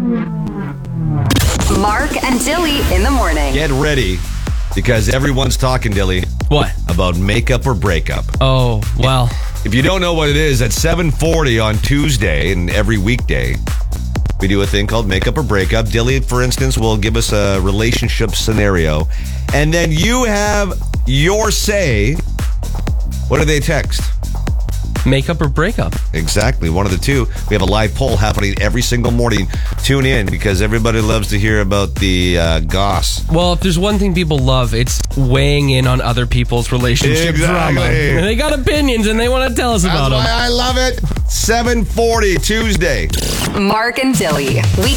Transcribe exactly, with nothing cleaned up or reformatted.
Mark and Dilly in the morning. Get ready, because everyone's talking, Dilly. What? About makeup or breakup. Oh, well. If you don't know what it is, at seven forty on Tuesday and every weekday, we do a thing called makeup or breakup. Dilly, for instance, will give us a relationship scenario, and then you have your say. What do they text? Makeup or breakup? Exactly, one of the two. We have a live poll happening every single morning. Tune in, because everybody loves to hear about the uh, goss. Well, if there's one thing people love, it's weighing in on other people's relationship Exactly. drama. They got opinions and they want to tell us about That's them. why I love it. seven forty Tuesday. Mark and Dilly. Weekday